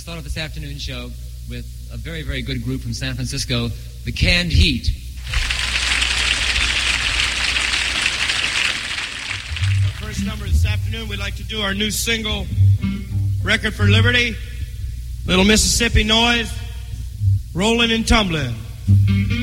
start off this afternoon show with a very, very good group from San Francisco, the Canned Heat. Our first number this afternoon, we'd like to do our new single, Record for Liberty, Little Mississippi Noise, Rolling and Tumbling.